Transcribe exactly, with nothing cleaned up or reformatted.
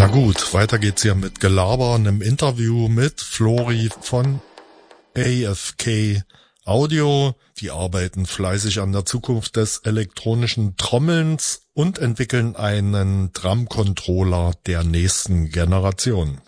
Na gut, weiter geht's hier mit Gelaber, einem Interview mit Flori von A F K Audio. Die arbeiten fleißig an der Zukunft des elektronischen Trommelns und entwickeln einen Drumcontroller der nächsten Generation.